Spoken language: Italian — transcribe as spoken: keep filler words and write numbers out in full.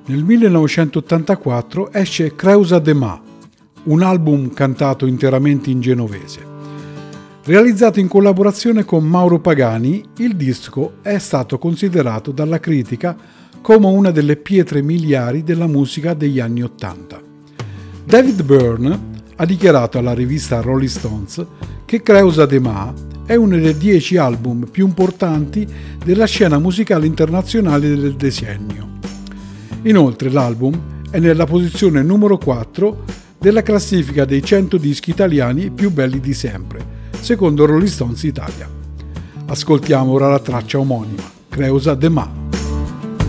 Nel millenovecentottantaquattro esce Creusa de Ma, un album cantato interamente in genovese. Realizzato in collaborazione con Mauro Pagani, il disco è stato considerato dalla critica come una delle pietre miliari della musica degli anni Ottanta. David Byrne ha dichiarato alla rivista Rolling Stones che Creusa de Ma è uno dei dieci album più importanti della scena musicale internazionale del decennio. Inoltre l'album è nella posizione numero quattro della classifica dei cento dischi italiani più belli di sempre, secondo Rolling Stones Italia. Ascoltiamo ora la traccia omonima, Creusa de Ma.